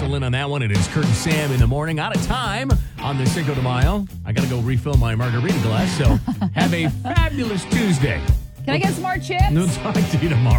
settle in on that one. It is Kurt and Sam in the morning. Out of time on the Cinco de Mayo. I got to go refill my margarita glass. So have a fabulous Tuesday. Can I get some more chips? We'll talk to you tomorrow.